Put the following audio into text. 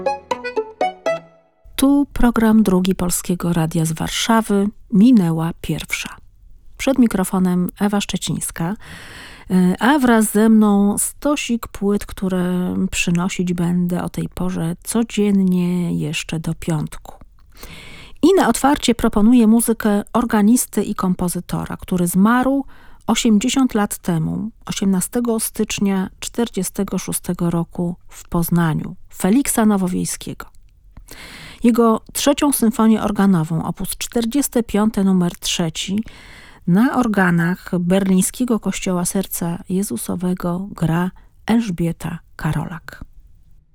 Tu program Drugi Polskiego Radia z Warszawy. Minęła pierwsza. Przed mikrofonem Ewa Szczecińska, a wraz ze mną stosik płyt, które przynosić będę o tej porze codziennie jeszcze do piątku. I na otwarcie proponuję muzykę organisty i kompozytora, który zmarł 80 lat temu, 18 stycznia 1946 roku w Poznaniu, Feliksa Nowowiejskiego. Jego trzecią symfonię organową, op. 45 numer 3, na organach berlińskiego Kościoła Serca Jezusowego gra Elżbieta Karolak.